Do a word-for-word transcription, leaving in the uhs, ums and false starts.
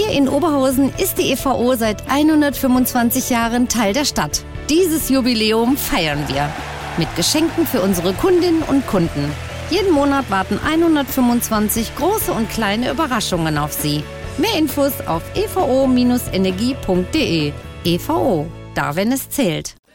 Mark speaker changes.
Speaker 1: Hier in Oberhausen ist die E V O seit hundertfünfundzwanzig Jahren Teil der Stadt. Dieses Jubiläum feiern wir mit Geschenken für unsere Kundinnen und Kunden. Jeden Monat warten hundertfünfundzwanzig große und kleine Überraschungen auf Sie. Mehr Infos auf e v o Bindestrich energie Punkt de. E V O, da wenn es zählt.